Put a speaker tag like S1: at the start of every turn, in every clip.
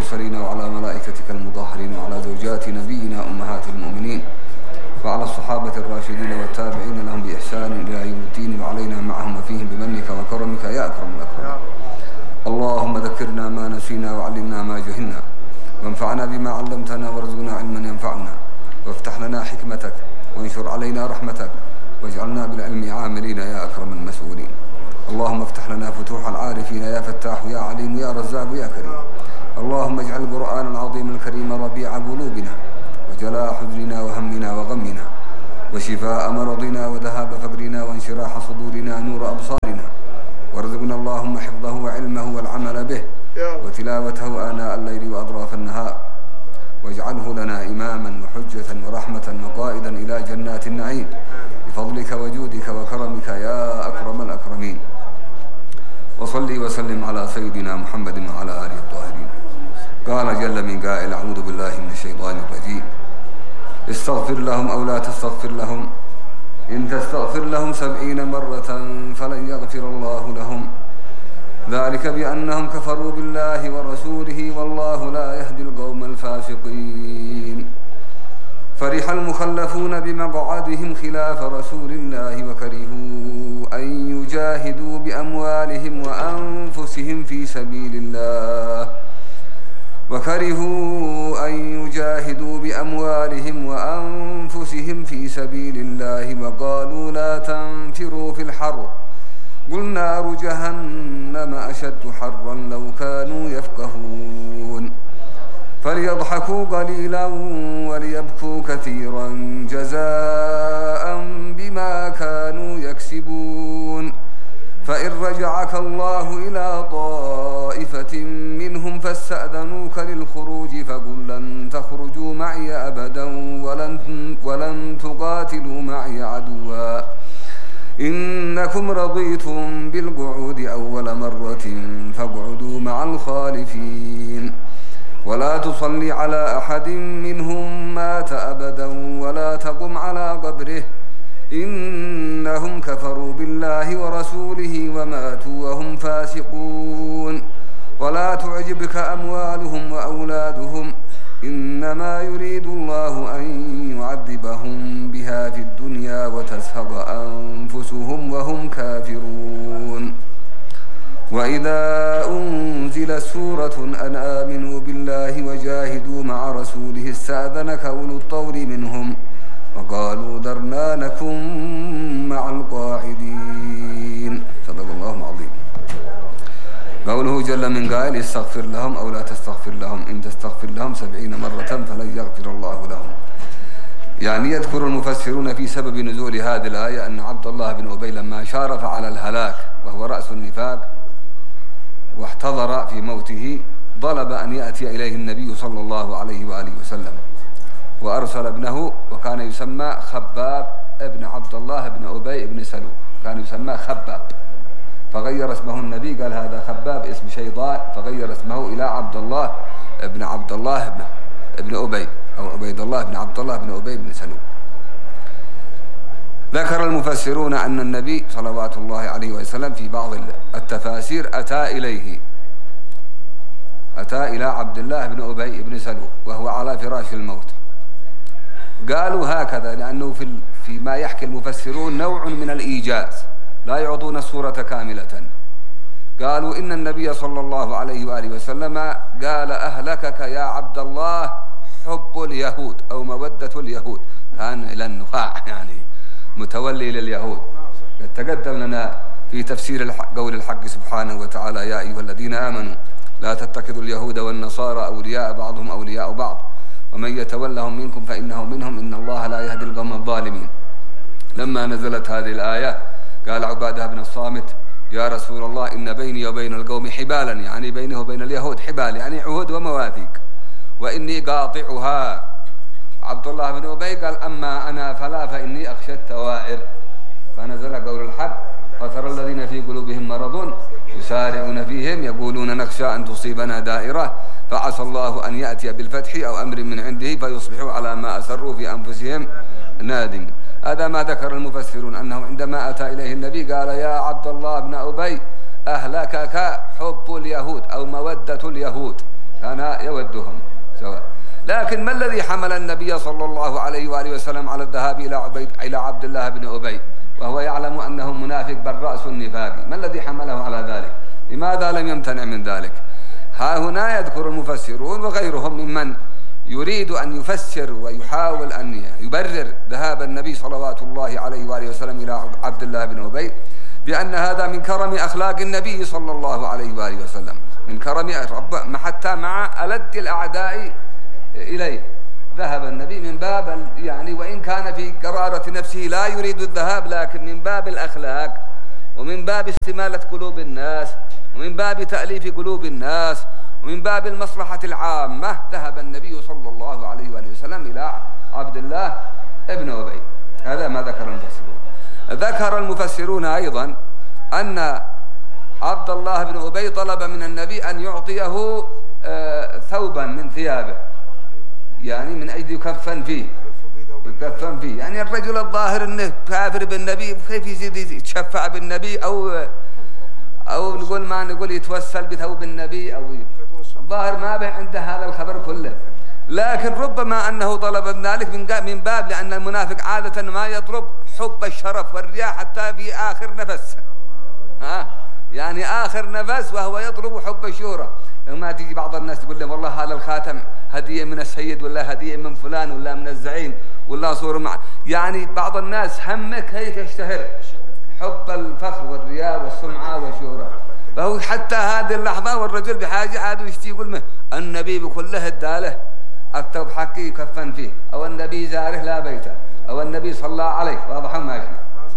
S1: المرسلين وعلى ملائكتك المطهرين وعلى زوجات نبينا أمهات المؤمنين وعلى الصحابة الراشدين والتابعين لهم بإحسان إلى يوم الدين وعلينا معهم وفيهم بمنك وكرمك يا أكرم الأكرمين. اللهم ذكرنا ما نسينا وعلمنا ما جهلنا وانفعنا بما علمتنا وارزقنا علما ينفعنا وافتح لنا حكمتك وانشر علينا رحمتك واجعلنا بالعلم عاملين يا أكرم المسؤولين. اللهم افتح لنا فتوح العارفين يا فتاح يا عليم يا رزاق يا كريم. اللهم اجعل القرآن العظيم الكريم ربيع قلوبنا وجلاء حزننا وهمنا وغمنا وشفاء مرضنا وذهاب فقرنا وانشراح صدورنا نور أبصارنا وارزقنا اللهم حفظه وعلمه والعمل به وتلاوته آناء الليل وأطراف النهار واجعله لنا إماما وحجة ورحمة وقائدا إلى جنات النعيم بفضلك وجودك وكرمك يا أكرم الأكرمين. وصلي وسلم على سيدنا محمد وعلى آله الطاهرين. قال جل من قائل أعوذ بالله من الشيطان الرجيم استغفر لهم أو لا تستغفر لهم إن تستغفر لهم 70 مرة فلن يغفر الله لهم ذلك بأنهم كفروا بالله ورسوله والله لا يهدي القوم الفاسقين. فرح المخلفون بمقعدهم خلاف رسول الله وكرهوا أن يجاهدوا بأموالهم وأنفسهم في سبيل الله وقالوا لا تنفروا في الحر قل نار جهنم أشد حرا لو كانوا يفقهون فليضحكوا قليلا وليبكوا كثيرا جزاء بما كانوا يكسبون. فإن رجعك الله إلى طائفة منهم فاستأذنوك للخروج فقل لن تخرجوا معي أبدا ولن تقاتلوا معي عدوا إنكم رضيتم بالقعود أول مرة فاقعدوا مع الخالفين ولا تصلي على أحد منهم مات أبدا ولا تقم على قبره إنهم كفروا بالله ورسوله وماتوا وهم فاسقون. ولا تعجبك أموالهم وأولادهم إنما يريد الله أن يعذبهم بها في الدنيا وتزهق أنفسهم وهم كافرون. وإذا أنزلت سورة أن آمنوا بالله وجاهدوا مع رسوله استأذنك أولو الطول منهم وقالوا ذرنا نكن مع القاعدين. صدق الله العظيم. قوله جل من قائل استغفر لهم أو لا تستغفر لهم إن تستغفر لهم 70 مرة فلن يغفر الله لهم. يعني يذكر المفسرون في سبب نزول هذه الآية أن عبد الله بن أبي لما شارف على الهلاك وهو رأس النفاق واحتضر في موته طلب أن يأتي إليه النبي صلى الله عليه وآله وسلم وأرسل ابنه وكان يسمى خباب ابن عبد الله بن أبي بن سلول كان يسمى خباب فغير اسمه النبي قال هذا خباب اسم شيطان فغير اسمه إلى عبد الله ابن أبي أو عبيد الله بن عبد الله بن أبي بن سلول. ذكر المفسرون أن النبي صلوات الله عليه وسلم في بعض التفاسير أتى إلى عبد الله بن أبي بن سلول وهو على فراش الموت. قالوا هكذا لأنه فيما يحكي المفسرون نوع من الإيجاز لا يعطون الصورة كاملة. قالوا إن النبي صلى الله عليه وآله وسلم قال أهلكك يا عبد الله حب اليهود أو مودة اليهود كان إلى النخاع يعني متولي لليهود. تقدم لنا في تفسير قول الحق سبحانه وتعالى يا أيها الذين آمنوا لا تتخذوا اليهود والنصارى أولياء بعضهم أولياء بعض ومن يتولهم منكم فإنه منهم إن الله لا يهدي القوم الظالمين. لما نزلت هذه الآية قال عبادة بن الصامت يا رسول الله إن بيني وبين القوم حبالا يعني بينه وبين اليهود حبال يعني عهود ومواثيق وإني قاطعها. عبد الله بن أبي قال أما أنا فإني أخشى التوائر فنزل قول الحق فترى الذين في قلوبهم مرض يسارعون فيهم يقولون نخشى أن تصيبنا دائرة فعسى الله أن يأتي بالفتح أو أمر من عنده فيصبحوا على ما أسروا في أنفسهم نادم. هذا ما ذكر المفسرون أنه عندما أتى إليه النبي قال يا عبد الله بن أبي أهلكك حب اليهود أو مودة اليهود كان يودهم سواء. لكن ما الذي حمل النبي صلى الله عليه وآله وسلم على الذهاب إلى عبد الله بن أبي وهو يعلم أنه منافق بل رأس النفاق؟ ما الذي حمله على ذلك؟ لماذا لم يمتنع من ذلك؟ ها هنا يذكر المفسرون وغيرهم ممن يريد أن يفسر ويحاول أن يبرر ذهاب النبي صلوات الله عليه وآله وسلم إلى عبد الله بن أبي بأن هذا من كرم أخلاق النبي صلى الله عليه وآله وسلم، من كرم حتى مع ألد الأعداء إليه ذهب النبي من باب يعني وإن كان في قرارة نفسه لا يريد الذهاب، لكن من باب الأخلاق ومن باب استمالة قلوب الناس ومن باب تأليف قلوب الناس ومن باب المصلحة العامة ذهب النبي صلى الله عليه وآله وسلم إلى عبد الله ابن أبي. هذا ما ذكر المفسرون. ذكر المفسرون أيضا أن عبد الله بن أبي طلب من النبي أن يعطيه ثوبا من ثيابه، يعني من أجل يكفن فيه يعني الرجل الظاهر أنه كافر بالنبي كيف يزيد يتشفع بالنبي أو نقول ما نقول يتوسل بثوب النبي أو الظاهر ما به عنده هذا الخبر كله، لكن ربما أنه طلب ذلك من باب لأن المنافق عادة ما يطلب حب الشرف والرياء حتى في آخر نفس، يعني آخر نفس وهو يطلب حب الشهرة. لما تيجي بعض الناس تقول لهم والله هذا الخاتم هدية من السيد ولا هدية من فلان ولا من الزعيم ولا صورة مع، يعني بعض الناس همه كيف يشتهر، حب الفخر والرياء والسمعة والشهرة. فهو حتى هذه اللحظة والرجل بحاجة عاد يشتي يقول النبي بكله الداله الثوب حقي يكفن فيه، أو النبي زاره لا بيته، أو النبي صلى عليه، واضح ماشي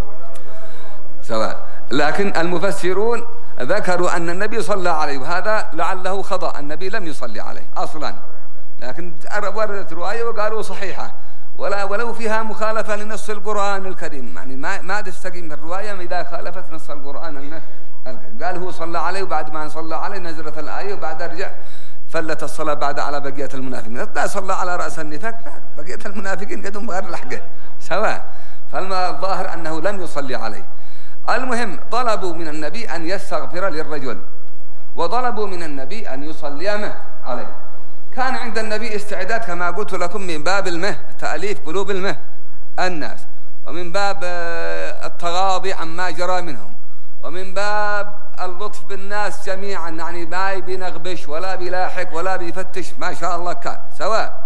S1: سواء. لكن المفسرون ذكروا أن النبي صلى عليه وهذا لعله خطأ، النبي لم يصلي عليه أصلا، لكن وردت رواية وقالوا صحيحة ولو فيها مخالفة لنص القرآن الكريم، يعني ما تستقيم الرواية إذا خالفت نص القرآن الكريم. قال هو صلى عليه وبعد ما صلى عليه نزلت الآية وبعد رجع فلت الصلاة بعد على بقية المنافقين، لا صلى على رأس النفاق بقية المنافقين قدهم غير لحقه سواء. فالظاهر أنه لم يصلي عليه. المهم طلبوا من النبي أن يستغفر للرجل وطلبوا من النبي أن يصلي عليه. كان عند النبي استعداد كما قلت لكم من باب تأليف قلوب الناس، ومن باب التغاضي عما جرى منهم، ومن باب اللطف بالناس جميعا، يعني ما بينغبش ولا بيلاحق ولا بيفتش، ما شاء الله كان سواء.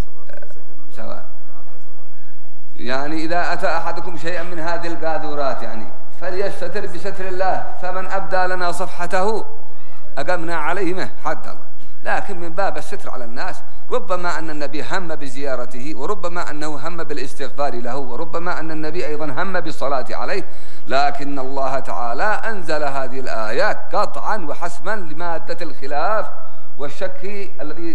S1: يعني إذا أتى أحدكم شيئا من هذه القاذورات يعني فليستتر بستر الله، فمن أبدى لنا صفحته أقمنا عليه حد الله. لكن من باب الستر على الناس ربما أن النبي هم بزيارته، وربما أنه هم بالاستغفار له، وربما أن النبي أيضا هم بالصلاة عليه، لكن الله تعالى أنزل هذه الآيات قطعا وحسما لمادة الخلاف والشك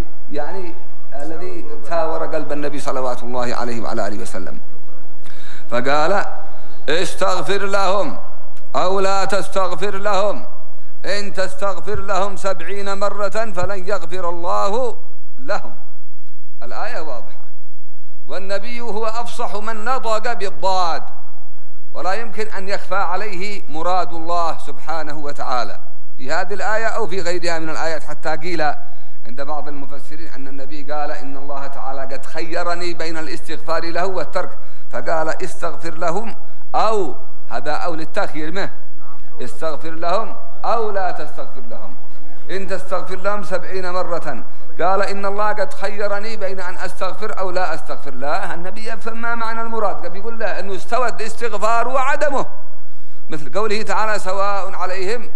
S1: الذي ثاور قلب النبي صلوات الله عليه وعلى آله وسلم. فقال استغفر لهم أو لا تستغفر لهم، إن تستغفر لهم 70 مرة فلن يغفر الله لهم. الآية واضحة، والنبي هو أفصح من نطق بالضاد، ولا يمكن أن يخفى عليه مراد الله سبحانه وتعالى في هذه الآية أو في غيرها من الآيات. حتى قيل عند بعض المفسرين أن النبي قال إن الله تعالى قد خيرني بين الاستغفار له والترك، فقال استغفر لهم، أو هذا أو للتخيير استغفر لهم أو لا تستغفر لهم، إن تستغفر لهم 70 مرة. قال إن الله قد خيرني بين أن أستغفر أو لا أستغفر. لا، النبي يفهم ما معنى المراد، قد يقول له أنه استوى الاستغفار وعدمه، مثل قوله تعالى سواء عليهم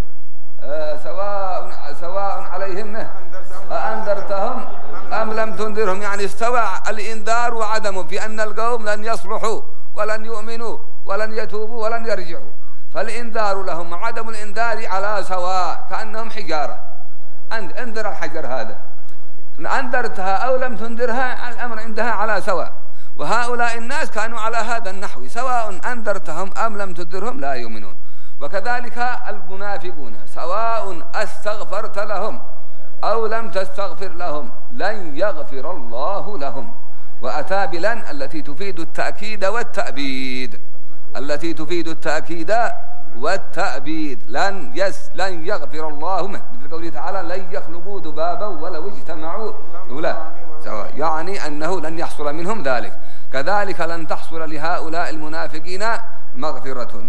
S1: أأنذرتهم أم لم تنذرهم، يعني استوى الإنذار وعدمه في أن القوم لن يصلحوا ولن يؤمنوا ولن يتوبوا ولن يرجعوا، فالإنذار لهم وعدم الإنذار على سواء، كأنهم حجارة. انذر الحجر هذا، أنذرتها أو لم تنذرها الأمر عندها على سواء. وهؤلاء الناس كانوا على هذا النحو، سواء أنذرتهم أم لم تنذرهم لا يؤمنون. وكذلك المنافقون سواء استغفرت لهم أو لم تستغفر لهم لن يغفر الله لهم. وأتى بلن التي تفيد التأكيد والتأبيد، التي تفيد التأكيد والتأبيد. لن يغفر الله مثل قوله تعالى لن يخلقوا ذبابا ولو اجتمعوا له سواء، يعني أنه لن يحصل منهم ذلك. كذلك لن تحصل لهؤلاء المنافقين مغفرة.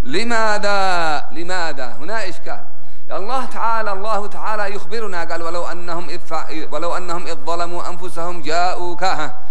S1: لماذا هنا إشكال. الله تعالى يخبرنا قال ولو أنهم إذ ظلموا أنفسهم جاءوك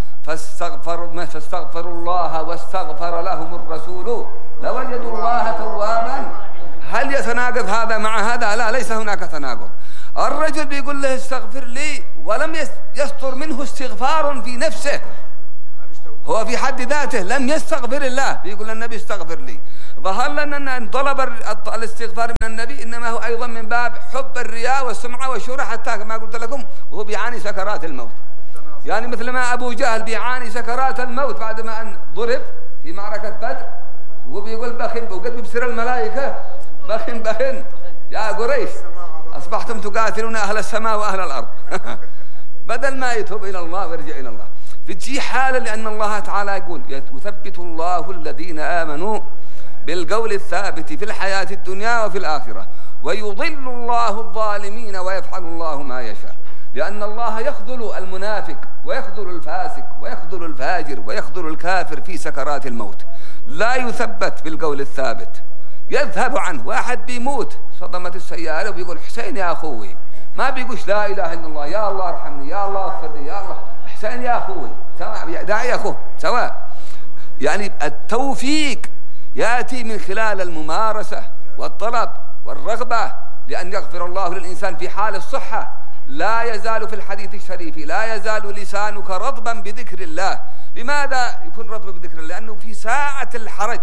S1: فاستغفروا الله واستغفر لهم الرسول لوجدوا الله توابا. هل يتناقض هذا مع هذا؟ لا، ليس هناك تناقض. الرجل بيقول له استغفر لي ولم يصدر منه استغفار في نفسه، هو في حد ذاته لم يستغفر الله، بيقول النبي استغفر لي. ظهر لنا أن طلب الاستغفار من النبي إنما هو أيضا من باب حب الرياء والسمعة والشهرة، حتى كما قلت لكم وهو بيعاني سكرات الموت. يعني مثل ما أبو جهل بيعاني سكرات الموت بعدما أن ضرب في معركة بدر، وبيقول بخن، وقد بيبصر الملائكة بخن يا قريش أصبحتم تقاتلون أهل السماء وأهل الأرض. بدل ما يتوب إلى الله ويرجع إلى الله في حالة، لأن الله تعالى يقول يثبت الله الذين آمنوا بالقول الثابت في الحياة الدنيا وفي الآخرة ويضل الله الظالمين ويفعل الله ما يشاء. لأن الله يخذل المنافق ويخذل الفاسق ويخذل الفاجر ويخذل الكافر في سكرات الموت، لا يثبت بالقول الثابت، يذهب عنه. واحد بيموت صدمت السيارة وبيقول حسين يا أخوي، ما بيقولش لا إله إلا الله يا الله ارحمني يا الله اغفر لي يا الله حسين يا أخوي، سواء داعي أخوه سواء. يعني التوفيق يأتي من خلال الممارسة والطلب والرغبة، لأن يغفر الله للإنسان في حال الصحة. لا يزال في الحديث الشريف لا يزال لسانك رطبا بذكر الله. لماذا يكون رطبا بذكر الله؟ لأنه في ساعة الحرج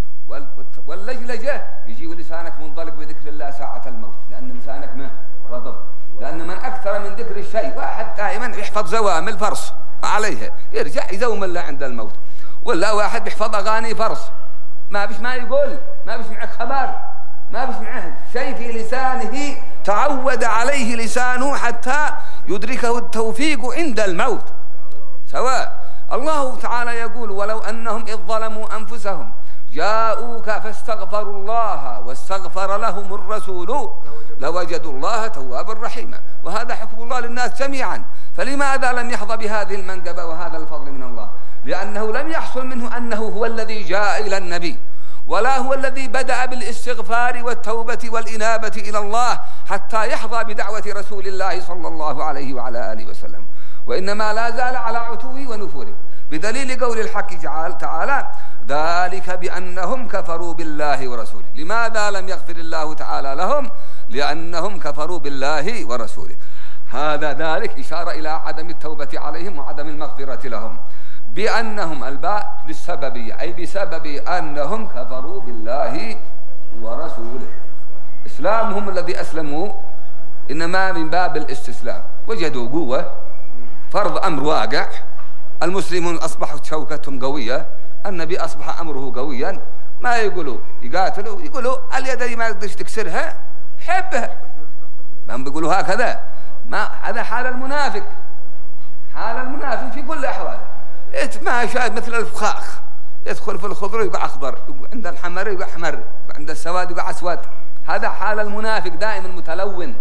S1: واللجلجة يجي لسانك منطلق بذكر الله ساعة الموت، لأن لسانك ما رطب. لأن من أكثر من ذكر الشيء، واحد دائما يحفظ زوامل فرص عليه يرجع يزوم الله عند الموت، ولا واحد بيحفظ أغاني فرص ما يقول، ما بيش معك خبر، ما بيش معه شيء في لسانه تعود عليه لسانه حتى يدركه التوفيق عند الموت سواء. الله تعالى يقول ولو أنهم إذ ظلموا أنفسهم جاءوك فاستغفروا الله واستغفر لهم الرسول لوجدوا الله توابا رحيما. وهذا حكم الله للناس جميعا. فلماذا لم يحظى بهذه المنقبة وهذا الفضل من الله؟ لأنه لم يحصل منه أنه هو الذي جاء إلى النبي، ولا هو الذي بدأ بالاستغفار والتوبة والإنابة إلى الله حتى يحظى بدعوة رسول الله صلى الله عليه وعلى آله وسلم، وإنما لا زال على عتوه ونفوره، بدليل قول الحق تعالى ذلك بأنهم كفروا بالله ورسوله. لماذا لم يغفر الله تعالى لهم؟ لأنهم كفروا بالله ورسوله. هذا ذلك إشارة إلى عدم التوبة عليهم وعدم المغفرة لهم، بأنهم الباء للسببية، أي بسبب أنهم كفروا بالله ورسوله. إسلامهم الذي أسلموا إنما من باب الاستسلام، وجدوا قوة، فرض أمر واقع، المسلمون أصبحت شوكتهم قوية، النبي أصبح أمره قويا، ما يقولوا يقاتلوا، يقولوا اليد ما يقدرش تكسرها حبها، ما هم بيقولوا هكذا. ما هذا حال المنافق، حال المنافق في كل أحواله. ما شاهد مثل الفخاخ، يدخل في الخضر يقع أخضر، عند الحمر يقع أحمر، عند السواد يقع أسود. هذا حال المنافق دائما متلون.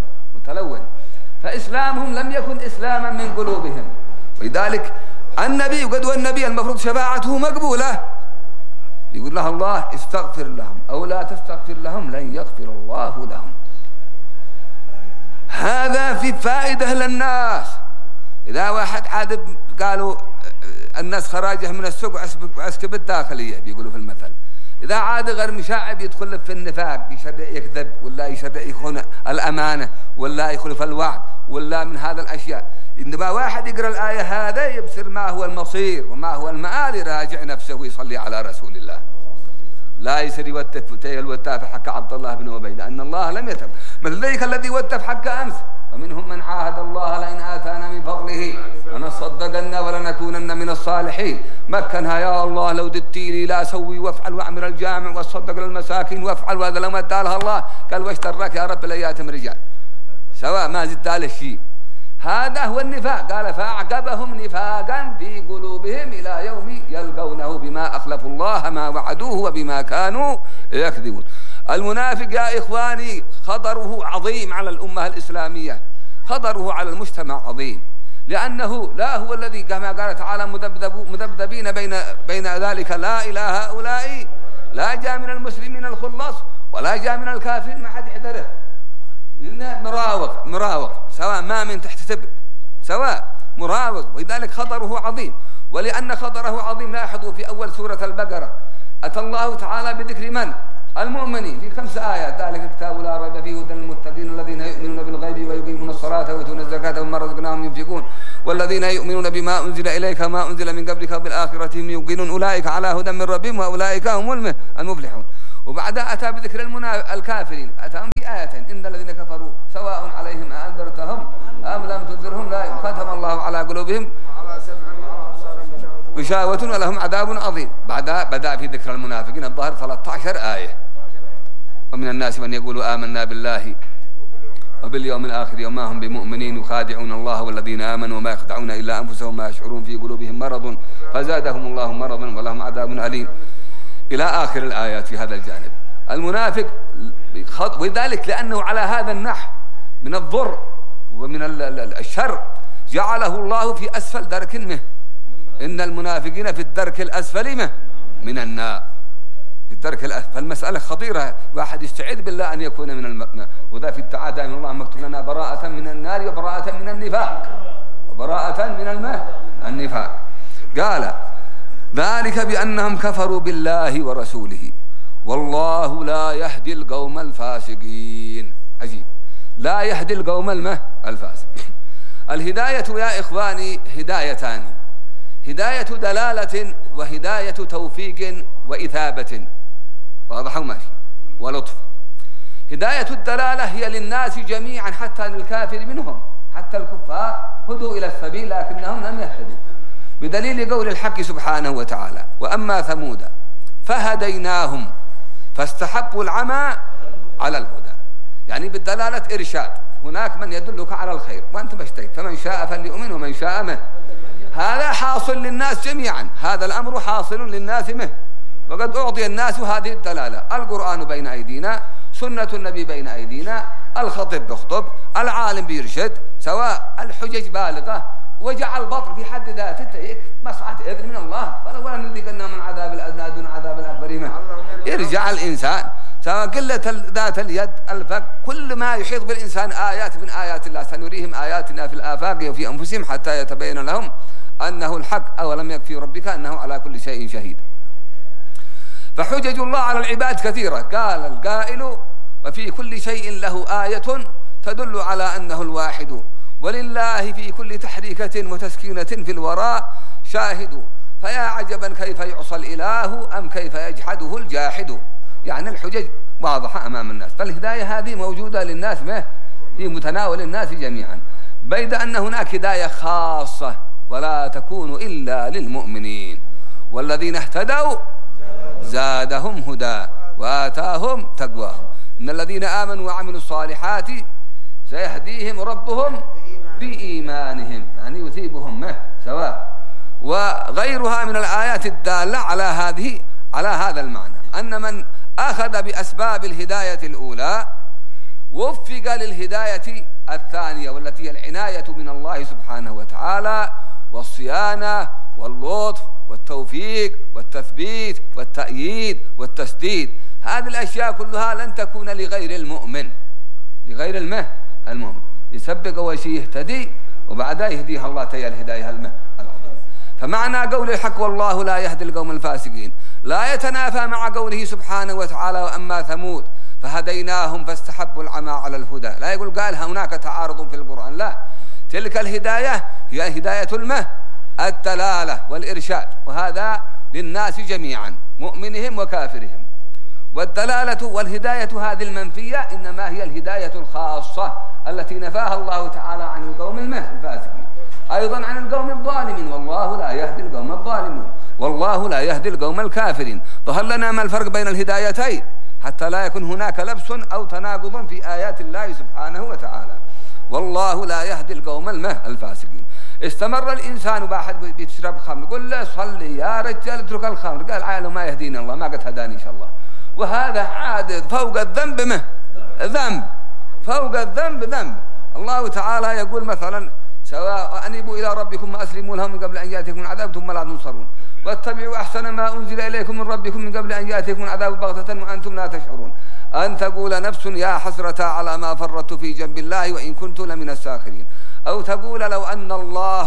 S1: فإسلامهم لم يكن إسلاما من قلوبهم، ولذلك النبي قدوة النبي المفروض شفاعته مقبولة، يقول لها الله استغفر لهم أو لا تستغفر لهم لن يغفر الله لهم. هذا في فائدة للناس. إذا واحد عاد قالوا الناس خراجه من السوق وعسكب الداخلية بيقولوا في المثل، إذا عاد غير مشاعب يدخل في النفاق، يشرع يكذب ولا يشرع يخون الأمانة ولا يخلف الوعد ولا من هذا الأشياء. إنما واحد يقرأ الآية هذا يبصر ما هو المصير وما هو المآل، يراجع نفسه ويصلي على رسول الله، لا يسري الوتاف حق عبد الله بن أبي، لأن الله لم يتب مثل ذلك الذي وتف حق أمس. ومنهم من عاهد الله لئن آتانا من فضله لنصدقن ولنكونن من الصالحين. مكنها يا الله لو ددتي لي لا أسوي وافعل واعمر الجامع واصدق للمساكين وافعل، وهذا لما ادالها الله قال واشترك يا رب لياتم رجال سواء، ما زدت على الشيء. هذا هو النفاق. قال فأعقبهم نفاقا في قلوبهم إلى يوم يلقونه بما أخلفوا الله ما وعدوه وبما كانوا يكذبون. المنافق يا إخواني خطره عظيم على الأمة الإسلامية، خطره على المجتمع عظيم، لأنه لا هو الذي كما قال تعالى مذبذبين بين ذلك لا إلى هؤلاء، لا جاء من المسلمين الخلص ولا جاء من الكافرين ما حد يحذره، إنه مراوغ سواء ما من تحت تبر سواء مراوغ، ولذلك خطره عظيم. ولأن خطره عظيم لاحظوا في أول سورة البقرة أتى الله تعالى بذكر من؟ المؤمنين في 5 آيات: ذلك الكتاب لا ريب فيه هدى للمتقين الذين يؤمنون بالغيب ويقيمون الصلاة ويؤتون الزكاة ومما رزقناهم ينفقون والذين يؤمنون بما أنزل إليك ما أنزل من قبلك وبالآخرة هم يوقنون أولئك على هدى من ربهم وأولئك هم المفلحون. وبعدها أتى بذكر الكافرين، أتاهم بآيتين: إن الذين كفروا سواء عليهم أأنذرتهم أم لم تنذرهم لا ختم الله على قلوبهم غشاوة ولهم عذاب عظيم. بعدها بدأ في ذكر المنافقين الظاهر 13 آية: ومن الناس من يقول آمنا بالله وباليوم الآخر وما هم بمؤمنين يخادعون الله والذين آمنوا وما يخدعون إلا أنفسهم ما يشعرون في قلوبهم مرض فزادهم الله مرضا ولهم عذاب أليم، إلى آخر الآيات في هذا الجانب. المنافق وذلك لأنه على هذا النحو من الضر ومن الشر جعله الله في أسفل درك منه، إن المنافقين في الدرك الأسفل من النار، في الدرك الأسفل. فالمسألة خطيرة، واحد يستعيذ بالله أن يكون من وذا في التعادى من الله مكتوب لنا براءة من النار وبراءة من النفاق، وبراءة من النفاق. قال ذلك بأنهم كفروا بالله ورسوله والله لا يهدي القوم الفاسقين. عجيب، لا يهدي القوم الفاسقين. الهداية يا إخواني هدايتان: هداية دلالة وهداية توفيق وإثابة، واضح وماشي ولطف. هداية الدلالة هي للناس جميعا حتى للكافر منهم، حتى الكفار هدوا إلى السبيل لكنهم لم يهتدوا، بدليل قول الحق سبحانه وتعالى: وأما ثمود فهديناهم فاستحبوا العمى على الهدى. يعني بالدلالة إرشاد، هناك من يدلك على الخير وأنت مشتيت، فمن شاء فليؤمن ومن شاء منه. هذا حاصل للناس جميعا، هذا الأمر حاصل للناس منه، وقد أعطي الناس هذه الدلالة: القرآن بين أيدينا، سنة النبي بين أيدينا، الخطيب بيخطب، العالم بيرشد، سواء الحجج بالغة، وجعل البطر في حد ذاته مصلحة إذن من الله، فلولا نذيقنا من عذاب الأدنى دون عذاب الأكبر يرجع الإنسان، سواء قلة ذات اليد الفقر، كل ما يحيط بالإنسان آيات من آيات الله، سنريهم آياتنا في الآفاق وفي أنفسهم حتى يتبين لهم أنه الحق أولم يكفي ربك أنه على كل شيء شهيد. فحجج الله على العباد كثيرة، قال القائل: وفي كل شيء له آية تدل على أنه الواحد، ولله في كل تحريكة وتسكينة في الوراء شاهد، فيا عجبا كيف يعصى الإله أم كيف يجحده الجاحد. يعني الحجج واضحة أمام الناس، فالهداية هذه موجودة للناس في متناول الناس جميعا، بيد أن هناك هداية خاصة ولا تكون إلا للمؤمنين، والذين اهتدوا زادهم هدى وآتاهم تقواهم، إن الذين آمنوا وعملوا الصالحات سيهديهم ربهم بإيمانهم، يعني يثيبهم سواء. وغيرها من الآيات الدالة على هذا المعنى، أن من أخذ بأسباب الهداية الأولى وفق للهداية الثانية، والتي هي العناية من الله سبحانه وتعالى والصيانة واللطف والتوفيق والتثبيت والتأييد والتسديد. هذه الأشياء كلها لن تكون لغير المؤمن، لغير المؤمن يسبق أول شيء يهتدي وبعدها يهديها الله تيا الهداية العظيمة. فمعنى قول الحق والله لا يهدي القوم الفاسقين لا يتنافى مع قوله سبحانه وتعالى: وأما ثمود فهديناهم فاستحبوا العمى على الهدى. لا يقول قال هناك تعارض في القرآن، لا، تلك الهداية هي هداية الدلالة والإرشاد، وهذا للناس جميعا مؤمنهم وكافرهم. والدلالة والهداية هذه المنفية إنما هي الهداية الخاصة التي نفاها الله تعالى عن القوم الفاسقين، أيضا عن القوم الظالمين: والله لا يهدي القوم الظالمين، والله لا يهدي القوم الكافرين. ظهر لنا ما الفرق بين الهدايتين حتى لا يكون هناك لبس أو تناقض في آيات الله سبحانه وتعالى. والله لا يهدي القوم الفاسقين. استمر الإنسان واحد بيشرب خمر، قل له صلي يا رجال اترك الخمر، قال عالم ما يهديني الله، ما قد هداني إن شاء الله. وهذا عادد فوق الذنب ذنب، فوق الذنب ذنب. الله تعالى يقول مثلا سواء أنيبوا إلى ربكم وأسلموا له من قبل أن يأتيكم العذاب ثم لا تنصرون، واتبعوا أحسن ما أنزل إليكم من ربكم من قبل أن يأتيكم العذاب بغتة وأنتم لا تشعرون، أن تقول نفس يا حسرة على ما فرطت في جنب الله وإن كنت لمن الساخرين، أو تقول لو أن الله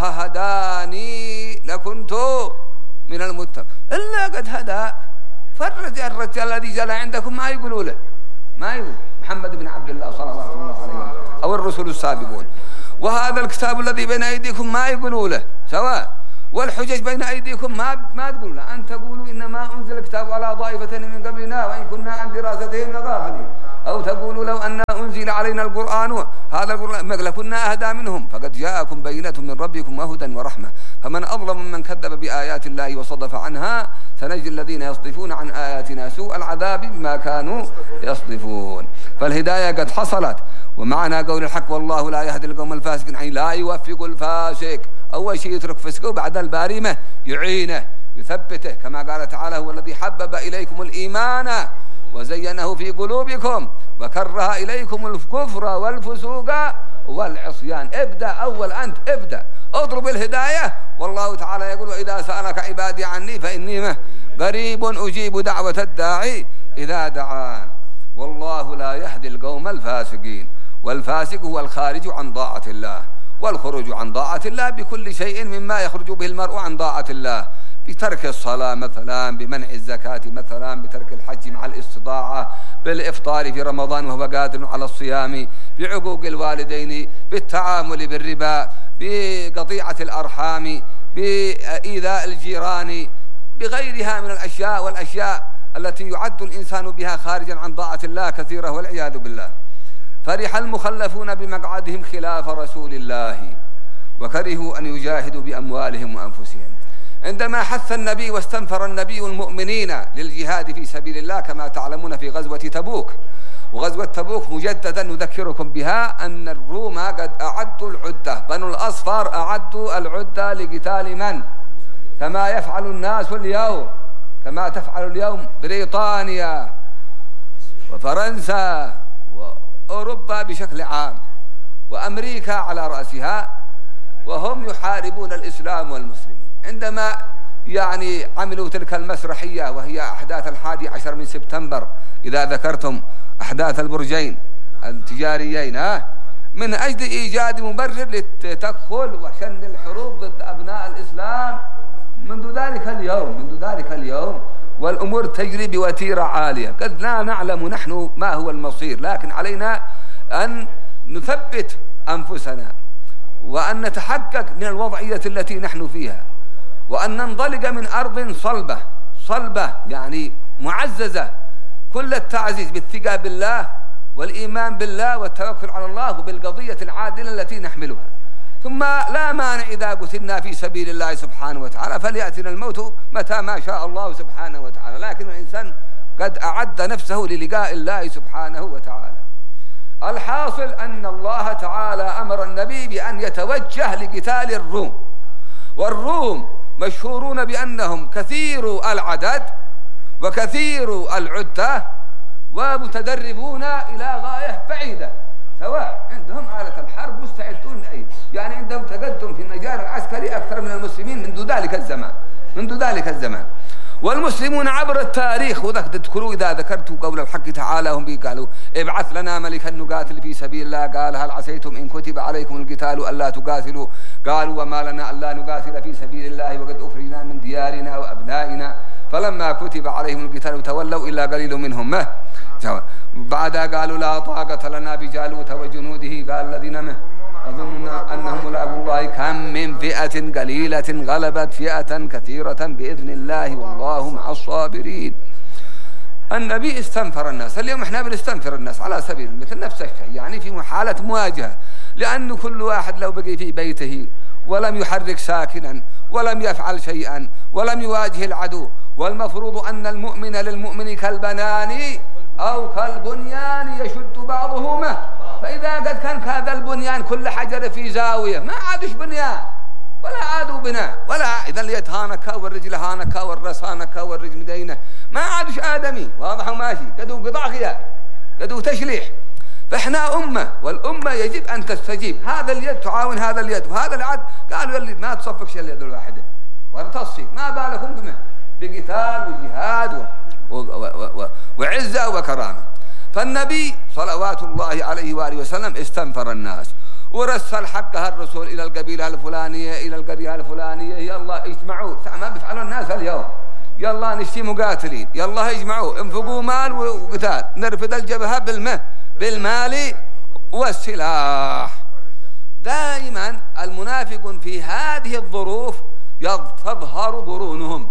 S1: هداني لكنت من المتقين. إلا قد هداك. فالرجال الذي جاء عندكم ما يقولوا له، ما يقول محمد بن عبد الله صلى الله عليه وسلم أو الرسل السابقون. وهذا الكتاب الذي بين أيديكم ما يقولوا له سواء، والحجج بين أيديكم ما تقول له. أن تقولوا إنما أنزل الكتاب على طائفتين من قبلنا وإن كنا عن دراستهم لغافلين، أو تقولوا لو أن أنزل علينا القرآن هذا القرآن لكنا أهدى منهم، فقد جاءكم بينة من ربكم وهدى ورحمة، فمن أظلم ممن كذب بآيات الله وصدف عنها، سنجزي الذين يصدفون عن آياتنا سوء العذاب بما كانوا يصدفون. فالهداية قد حصلت. ومعنى قول الحق والله لا يهدي القوم الفاسقين، يعني لا يوفق الفاسق. أول شيء يترك فسقه وبعد البارمة يعينه يثبته، كما قال تعالى هو الذي حبب إليكم الإيمان وزينه في قلوبكم وكره إليكم الكفر والفسوق والعصيان. ابدأ أول أنت، ابدأ اضرب الهداية. والله تعالى يقول وإذا سألك عبادي عني فإني قريب أجيب دعوة الداعي إذا دعان. والله لا يهدي القوم الفاسقين. والفاسق هو الخارج عن طاعة الله، والخروج عن طاعة الله بكل شيء مما يخرج به المرء عن طاعة الله، بترك الصلاة مثلا، بمنع الزكاة مثلا، بترك الحج مع الاستطاعة، بالإفطار في رمضان وهو قادر على الصيام، بعقوق الوالدين، بالتعامل بالربا، بقطيعة الأرحام، بإيذاء الجيران، بغيرها من الأشياء والأشياء التي يعد الإنسان بها خارجا عن طاعة الله كثيرة والعياذ بالله. فرح المخلفون بمقعدهم خلاف رسول الله وكرهوا أن يجاهدوا بأموالهم وأنفسهم. عندما حث النبي واستنفر النبي المؤمنين للجهاد في سبيل الله كما تعلمون في غزوة تبوك، وغزوة تبوك مجددا نذكركم بها أن الروم قد أعدوا العدة، بنو الأصفر أعدوا العدة لقتال من؟ كما يفعل الناس اليوم، كما تفعل اليوم بريطانيا وفرنسا وأوروبا بشكل عام وأمريكا على رأسها، وهم يحاربون الإسلام والمسلمين. عندما يعني عملوا تلك المسرحية وهي أحداث 11 من سبتمبر، إذا ذكرتم أحداث البرجين التجاريين، من أجل إيجاد مبرر للتدخل وشن الحروب ضد أبناء الإسلام منذ ذلك اليوم والأمور تجري بوتيرة عالية. قد لا نعلم نحن ما هو المصير، لكن علينا أن نثبت أنفسنا وأن نتحقق من الوضعية التي نحن فيها، وأن ننطلق من أرض صلبة يعني معززة، كل التعزيز بالثقة بالله والإيمان بالله والتوكل على الله وبالقضية العادلة التي نحملها. ثم لا مانع إذا قتلنا في سبيل الله سبحانه وتعالى فليأتنا الموت متى ما شاء الله سبحانه وتعالى، لكن الإنسان قد أعد نفسه للقاء الله سبحانه وتعالى. الحاصل أن الله تعالى أمر النبي بأن يتوجه لقتال الروم، والروم مشهورون بأنهم كثير العدد وكثير العدة ومتدربون إلى غاية بعيدة، سواء عندهم آلة الحرب مستعدون يعني عندهم تقدم في المجال العسكري أكثر من المسلمين منذ ذلك الزمان. والمسلمون عبر التاريخ، وذاك تذكروا إذا ذكرتوا قول الحق تعالى هم قالوا ابعث لنا ملكا نقاتل في سبيل الله، قال هل عسيتم إن كتب عليكم القتال ألا تقاتلوا، قالوا وما لنا ألا نقاتل في سبيل الله وقد أخرجنا من ديارنا وأبنائنا، فلما كتب عليهم القتال تولوا إلا قليل منهم بعدها قالوا لا طاقة لنا بجالوت وجنوده، قال الذين أظن أنهم ملاقوا الله كم من فئة قليلة غلبت فئة كثيرة بإذن الله والله مع الصابرين. النبي استنفر الناس، اليوم احنا بنستنفر الناس على سبيل مثل نفس الشيء، يعني في حالة مواجهة، لأن كل واحد لو بقي في بيته ولم يحرك ساكنا ولم يفعل شيئا ولم يواجه العدو، والمفروض أن المؤمن للمؤمن كالبنان أو كالبنيان يشد بعضهما، فإذا قد كان هذا البنيان كل حجر في زاوية ما عادش بنيان ولا عادوا بناء، ولا إذا اليد هانكا والرجل هانكا والرأس هانكا والرجل مدينة، ما عادش آدمي، واضح وماشي، قدوا قطع غيار، قدوا تشليح. فإحنا أمة، والأمة يجب أن تستجيب، هذا اليد تعاون هذا اليد، وهذا العد قالوا يلي ما تصفقش اليد الواحدة وتصفق، ما بالكم بمه بقتال وجهاد وعزة وكرامة. فالنبي صلوات الله عليه وآله وسلم استنفر الناس ورسل حقها الرسول إلى القبيلة الفلانية إلى القرية الفلانية، يلا اجتمعوا، ما بيفعلوا الناس اليوم، يلا نشتي مقاتلين، يلا اجمعوا انفقوا مال وقتال، نرفد الجبهة بالمال والسلاح. دائما المنافق في هذه الظروف تظهر قرونهم،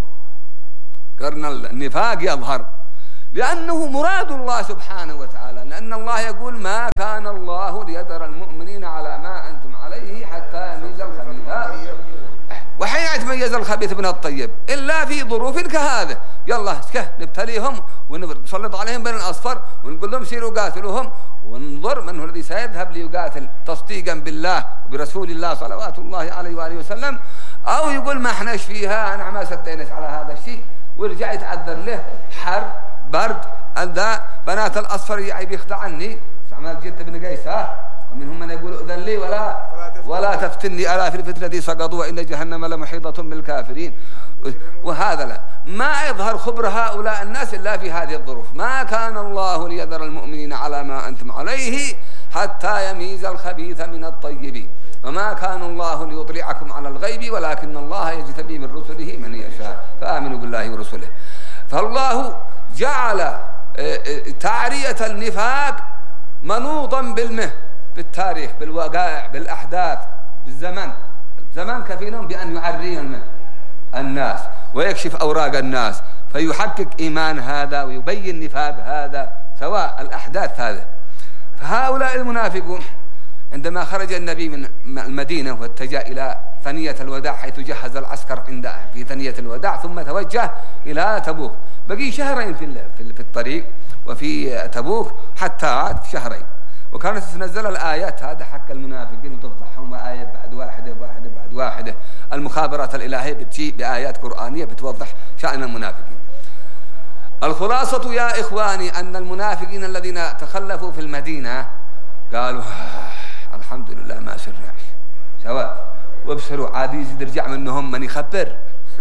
S1: قرن النفاق يظهر، لأنه مراد الله سبحانه وتعالى، لأن الله يقول ما كان الله ليذر المؤمنين على ما أنتم عليه حتى يميز الخبيث. وحين يتميز الخبيث من الطيب إلا في ظروف كهذا، يلا نبتليهم ونسلط عليهم بين الأصفر ونقول لهم سيروا قاتلوهم، وننظر من هو الذي سيذهب ليقاتل تصديقا بالله وبرسول الله صلوات الله عليه وآله وسلم، أو يقول ما احناش فيها، أنا ما سديناش على هذا الشيء، ورجع يتعذر له حر برد أذى. بنات الأصفر بيخدع عني استعمال جد بن قيس، ومنهم من يقول أذن لي ولا تفتني ألا في الفتنة الذي سقطوا وإن جهنم لمحيطة بالكافرين. وهذا لا ما يظهر خبر هؤلاء الناس إلا في هذه الظروف. ما كان الله ليذر المؤمنين على ما أنتم عليه حتى يميز الخبيث من الطيب، وما كان الله ليطلعكم على الغيب ولكن الله يجتبي من رسله من يشاء، فآمنوا بالله ورسله. فالله جعل تعرية النفاق منوطا بالتاريخ، بالوقائع، بالأحداث، بالزمن. الزمن كفيل بأن يعري الناس ويكشف أوراق الناس، فيحقق إيمان هذا ويبين نفاق هذا، سواء الأحداث هذا. فهؤلاء المنافقون عندما خرج النبي من المدينة واتجه إلى ثنية الوداع حيث جهز العسكر عنده في ثنية الوداع، ثم توجه إلى تبوك، بقي شهرين في الطريق وفي تبوك حتى عاد شهرين، وكانت تنزل الآيات هذا حق المنافقين وتفضحهم آية بعد واحدة بعد واحدة. المخابرات الإلهية بتجي بآيات قرآنية بتوضح شأن المنافقين. الخلاصة يا إخواني أن المنافقين الذين تخلفوا في المدينة قالوا الحمد لله ما سرناش سواء، وابصروا عادي يزيد رجع منهم من يخبر،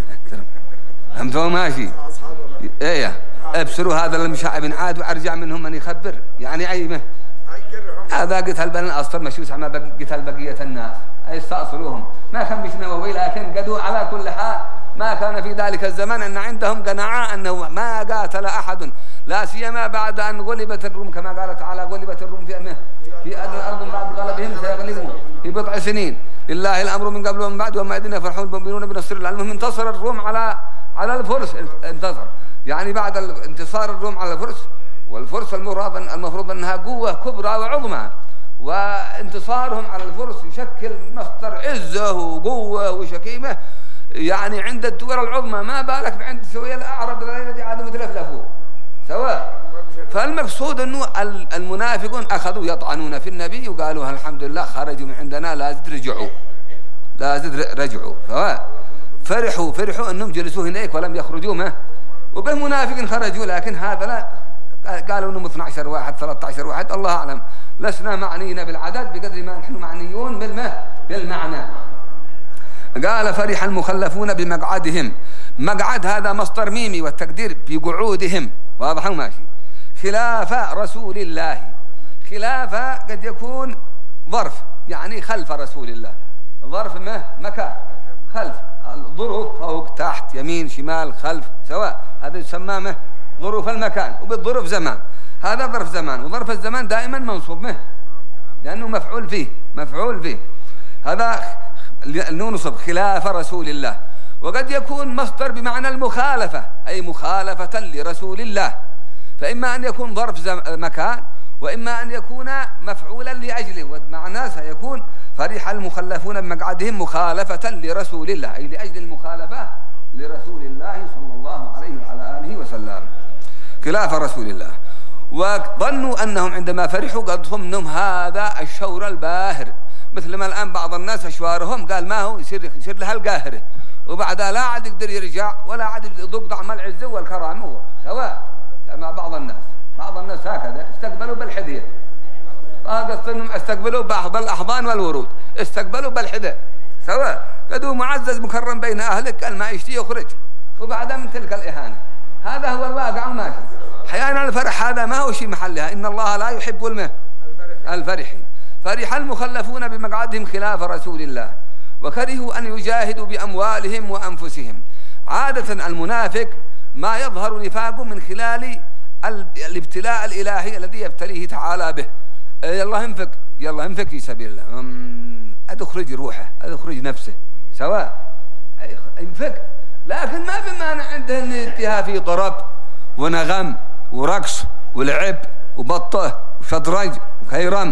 S1: فهمتوا ماشي؟ ايه ابصروا هذا المشعب عاد وارجع منهم من يخبر، يعني عيبه هذا قتل بني الأصفر مشوس على قتل بقية الناس، أي استأصلوهم، ما كان مش نووي، لكن قدوا على كل حال. ما كان في ذلك الزمان أن عندهم قناعة أنه ما قاتل أحد، لا سيما بعد أن غلبت الروم، كما قال تعالى غلبت الروم في أرض بعد غلبهم سيغلبون في بضع سنين، لله الأمر من قبل ومن بعد وما يدري يفرحون المؤمنون بنصر الله. المهم انتصر الروم على الفرس، انتصر يعني بعد انتصار الروم على الفرس، والفرس المفروض أنها قوة كبرى وعظمى، وانتصارهم على الفرس يشكل مصدر عزة وقوة وشكيمة يعني عند الدول العظمى، ما بالك عند سوية الأعرب الذين عادوا متلفلفوا سواء. فالمقصود أنه المنافقون أخذوا يطعنون في النبي وقالوا الحمد لله خرجوا من عندنا، لا زد رجعوا فرحوا أنهم جلسوا هناك ولم يخرجوا ما، وبالمنافقين خرجوا، لكن هذا لا، قالوا أنهم 12 واحد 13 واحد، الله أعلم، لسنا معنيين بالعدد بقدر ما نحن معنيون بالمعنى. قال فرح المخلفون بمقعدهم، مقعد هذا مصدر ميمي والتقدير بقعودهم، واضح وماشي. خلاف رسول الله، خلاف قد يكون ظرف يعني خلف رسول الله، ظرف مكان، خلف، ظروف فوق تحت يمين شمال خلف سواء، هذا يسمى ظروف المكان، وبالظروف زمان، هذا ظرف زمان، وظرف الزمان دائما منصوب لأنه مفعول فيه، هذا ننصب خلاف رسول الله. وقد يكون مصدر بمعنى المخالفة، أي مخالفة لرسول الله، فإما أن يكون ظرف مكان، وإما أن يكون مفعولا لأجله، ومعناه سيكون فرح المخلفون بمقعدهم مخالفة لرسول الله، أي لأجل المخالفة لرسول الله صلى الله عليه وعلى آله وسلم، خلاف رسول الله. وظنوا أنهم عندما فرحوا قد ضمنهم هذا الشور الباهر، مثل ما الآن بعض الناس أشوارهم قال ما هو يصير لها القاهرة، وبعدها لا عاد يقدر يرجع ولا عاد يذوق طعم العزة والكرامة سواء. مع بعض الناس هكذا استقبلوا بالحدية، قصدهم استقبلوا بالأحضان والورود، استقبلوا بالحدة سواء. قدوا معزز مكرم بين أهلك قال ما يشتي يخرج، وبعدها من تلك الإهانة. هذا هو الواقع وماشي. أحيانا الفرح هذا ما هو شيء محلها، إن الله لا يحب الفرحين. فرح المخلفون بمقعدهم خلاف رسول الله وكرهوا أن يجاهدوا بأموالهم وأنفسهم. عادة المنافق ما يظهر نفاقه من خلال الابتلاء الإلهي الذي يبتليه تعالى به. يلا انفق في سبيل الله، أدخرج روحه أدخرج نفسه سواء انفق، لكن ما بمانع عنده أن ينتهى في ضرب ونغم ورقص ولعب وبطه وشطرنج وكيرم